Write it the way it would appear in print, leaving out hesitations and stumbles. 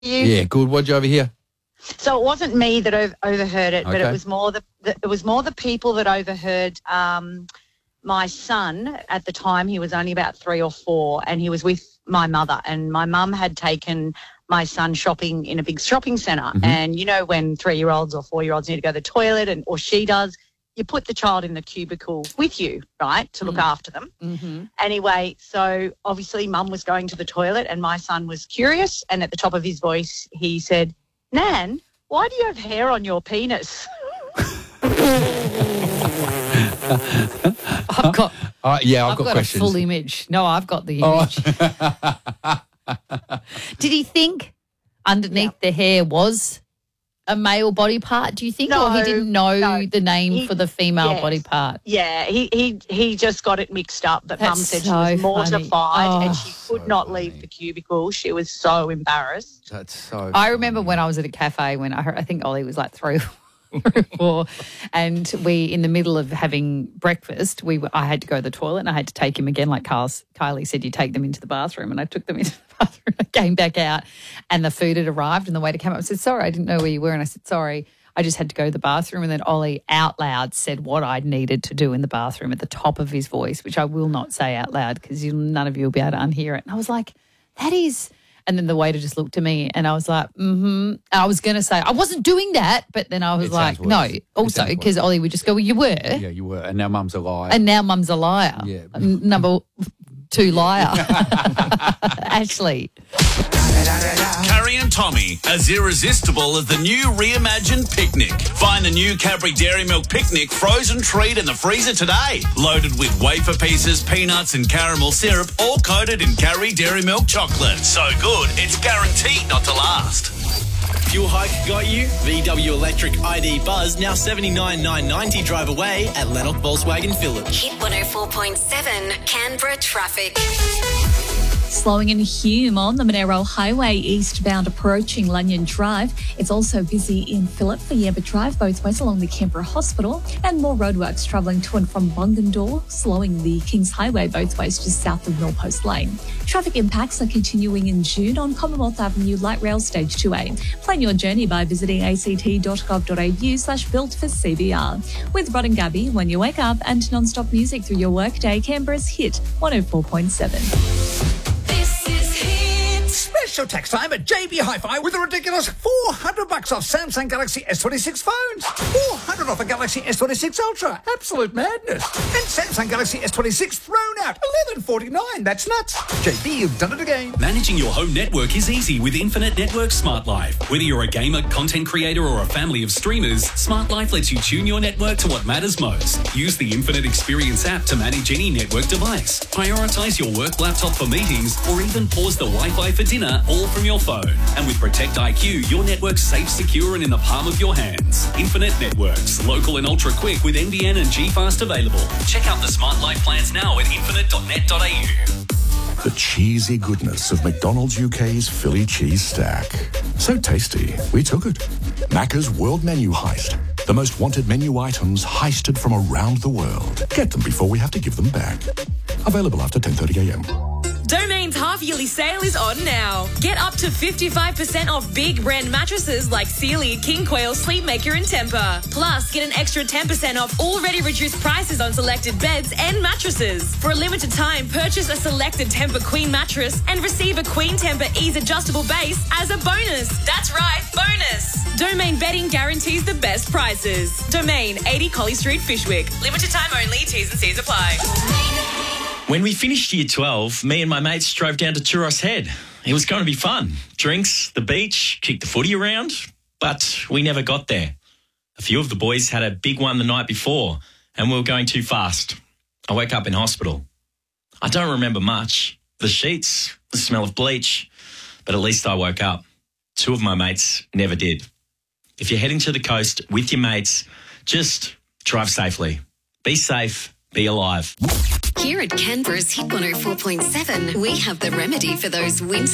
Yeah, good. What'd you overhear? So it wasn't me that overheard it, but Okay. it was more the people that overheard. My son at the time, he was only about 3 or 4, and he was with my mother, and my mum had taken my son shopping in a big shopping centre. Mm-hmm. And you know when 3-year-olds or 4-year-olds need to go to the toilet, or she does, you put the child in the cubicle with you, right, to look after them. Mm-hmm. Anyway, so obviously mum was going to the toilet and my son was curious, and at the top of his voice he said, "Nan, why do you have hair on your penis?" I've got I've got questions. a full image. No, I've got the image. Did he think underneath the hair was a male body part, do you think? No, or he didn't know the name for the female yes. body part? Yeah, he just got it mixed up, but Mum That's said so she was mortified and funny. she could not leave the cubicle. She was so embarrassed. That's so I remember when I was at a cafe when I think Ollie was like 3 or 4, and we, in the middle of having breakfast, I had to go to the toilet and I had to take him again, like Kylie said, you take them into the bathroom, and I took them into the bathroom. I came back out and the food had arrived and the waiter came up and said, "Sorry, I didn't know where you were." And I said, "Sorry, I just had to go to the bathroom." And then Ollie out loud said what I needed to do in the bathroom at the top of his voice, which I will not say out loud because none of you will be able to unhear it. And I was like, that is... And then the waiter just looked at me and I was like, mm-hmm. I was going to say, I wasn't doing that. But then I was like, no. Also, because Ollie would just go, well, you were. Yeah, you were. And now Mum's a liar. And now Mum's a liar. Yeah. Number 2 liar. Ashley. Carrie and Tommy, as irresistible as the new reimagined picnic. Find the new Cadbury Dairy Milk Picnic frozen treat in the freezer today. Loaded with wafer pieces, peanuts and caramel syrup, all coated in Cadbury Dairy Milk chocolate. So good, it's guaranteed not to last. Fuel hike got you? VW Electric ID Buzz now $79,990 drive away at Lennox Volkswagen Phillip. Hit 104.7 Canberra traffic. Slowing in Hume on the Monero Highway eastbound approaching Lanyon Drive. It's also busy in Phillip for Yamba Drive, both ways along the Canberra Hospital, and more roadworks travelling to and from Bungendore, slowing the Kings Highway both ways just south of Millpost Lane. Traffic impacts are continuing in June on Commonwealth Avenue Light Rail Stage 2A. Plan your journey by visiting act.gov.au/built for CBR. With Rod and Gabby, when you wake up, and non-stop music through your workday, Canberra's Hit 104.7. Special tax time at JB Hi-Fi with a ridiculous $400 off Samsung Galaxy S26 phones. $400 off a Galaxy S26 Ultra. Absolute madness. And Samsung Galaxy S26 thrown out. $11.49. That's nuts. JB, you've done it again. Managing your home network is easy with Infinite Network Smart Life. Whether you're a gamer, content creator, or a family of streamers, Smart Life lets you tune your network to what matters most. Use the Infinite Experience app to manage any network device. Prioritize your work laptop for meetings, or even pause the Wi-Fi for dinner, all from your phone. And with Protect IQ, your network's safe, secure, and in the palm of your hands. Infinite Networks, local and ultra quick with NBN and G-Fast available. Check out the Smart Life plans now at infinite.net.au. The cheesy goodness of McDonald's UK's Philly cheese stack. So tasty, we took it. Macca's World Menu Heist. The most wanted menu items heisted from around the world. Get them before we have to give them back. Available after 10:30am. Domain's half-yearly sale is on now. Get up to 55% off big brand mattresses like Sealy, King Quail, Sleepmaker and Tempur. Plus, get an extra 10% off already reduced prices on selected beds and mattresses. For a limited time, purchase a selected Tempur Queen mattress and receive a Queen Tempur Ease adjustable base as a bonus. That's right, bonus. Domain Bedding guarantees the best prices. Domain, 80 Collie Street, Fishwick. Limited time only, T's and C's apply. When we finished year 12, me and my mates drove down to Churros Head. It was going to be fun. Drinks, the beach, kick the footy around. But we never got there. A few of the boys had a big one the night before and we were going too fast. I woke up in hospital. I don't remember much. The sheets, the smell of bleach. But at least I woke up. 2 of my mates never did. If you're heading to the coast with your mates, just drive safely. Be safe. Be alive. Here at Canberra's Hit 104.7, we have the remedy for those winter